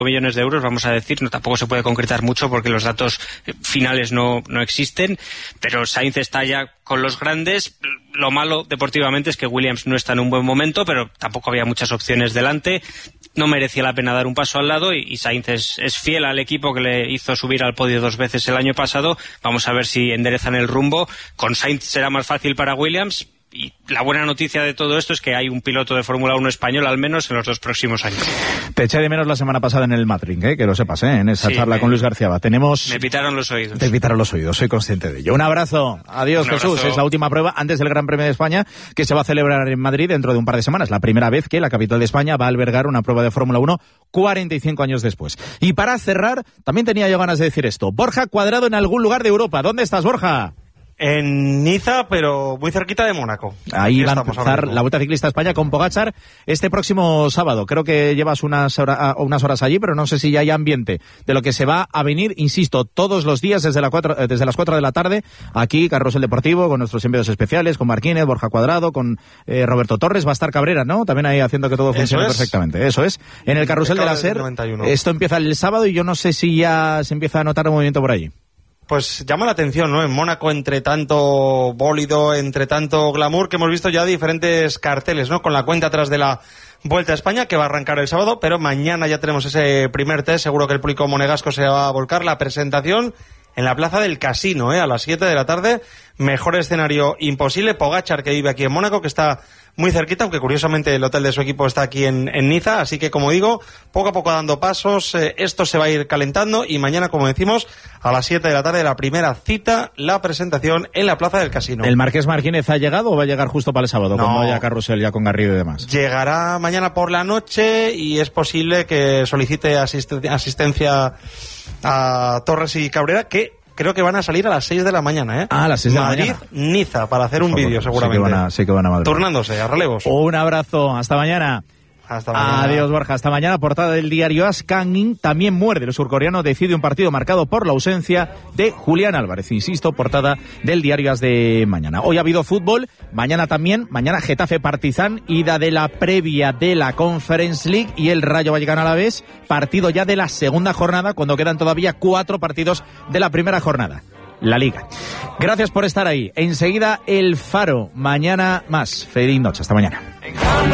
millones de euros, vamos a decir, no, tampoco se puede concretar mucho porque los datos finales no existen, pero Sainz está ya con los grandes. Lo malo deportivamente es que Williams no está en un buen momento, pero tampoco había muchas opciones delante, no merecía la pena dar un paso al lado y Sainz es fiel al equipo que le hizo subir al podio 2 veces el año pasado. Vamos a ver si enderezan el rumbo. Con Sainz será más fácil para Williams. Y la buena noticia de todo esto es que hay un piloto de Fórmula 1 español al menos en los 2 próximos años. Te eché de menos la semana pasada en el Madrid, que lo sepas, en esa charla con Luis García. Me pitaron los oídos. Te pitaron los oídos, soy consciente de ello. Un abrazo. Adiós, Jesús. Es la última prueba antes del Gran Premio de España que se va a celebrar en Madrid dentro de un par de semanas. La primera vez que la capital de España va a albergar una prueba de Fórmula 1 45 años después. Y para cerrar, también tenía yo ganas de decir esto. Borja Cuadrado en algún lugar de Europa. ¿Dónde estás, Borja? En Niza, pero muy cerquita de Mónaco. Ahí va a empezar la Vuelta Ciclista a España con Pogačar este próximo sábado. Creo que llevas unas horas allí, pero no sé si ya hay ambiente de lo que se va a venir, insisto, todos los días desde las 4 de la tarde, aquí, Carrusel Deportivo, con nuestros enviados especiales, con Marquínez, Borja Cuadrado, con Roberto Torres, va a estar Cabrera, ¿no? También ahí haciendo que todo funcione perfectamente. Eso es. En el Carrusel de la SER, esto empieza el sábado y yo no sé si ya se empieza a notar el movimiento por allí. Pues llama la atención, ¿no? En Mónaco, entre tanto bólido, entre tanto glamour, que hemos visto ya diferentes carteles, ¿no? Con la cuenta atrás de la Vuelta a España, que va a arrancar el sábado, pero mañana ya tenemos ese primer test. Seguro que el público monegasco se va a volcar. La presentación en la Plaza del Casino, a las 7 de la tarde. Mejor escenario imposible. Pogačar, que vive aquí en Mónaco, que está muy cerquita, aunque curiosamente el hotel de su equipo está aquí en Niza, así que como digo, poco a poco dando pasos, esto se va a ir calentando y mañana, como decimos, a las 7 de la tarde la primera cita, la presentación en la Plaza del Casino. ¿El Marqués Marquínez ha llegado o va a llegar justo para el sábado, cuando haya carrusel ya con Garrido y demás? Llegará mañana por la noche y es posible que solicite asistencia a Torres y Cabrera, que creo que van a salir a las 6 de la mañana, a las 6 de la mañana. Madrid-Niza, para hacer un vídeo seguramente. Sí que van a Madrid. Turnándose, a relevos. Un abrazo, hasta mañana. Hasta mañana. Adiós, Borja. Hasta mañana. Portada del diario AS. Kangin también muerde. El surcoreano decide un partido marcado por la ausencia de Julián Álvarez. Insisto, portada del diario AS de mañana. Hoy ha habido fútbol. Mañana también. Mañana Getafe Partizan. Ida de la previa de la Conference League. Y el Rayo Vallecano Alavés. Partido ya de la segunda jornada, cuando quedan todavía 4 partidos de la primera jornada. La Liga. Gracias por estar ahí. Enseguida El Faro. Mañana más. Feliz noche. Hasta mañana.